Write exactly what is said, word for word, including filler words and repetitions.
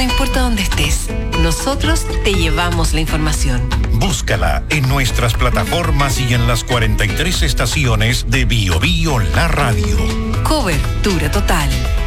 importa dónde estés, nosotros te llevamos la información. Búscala en nuestras plataformas y en las cuarenta y tres estaciones de Bio Bio La Radio. Cobertura total.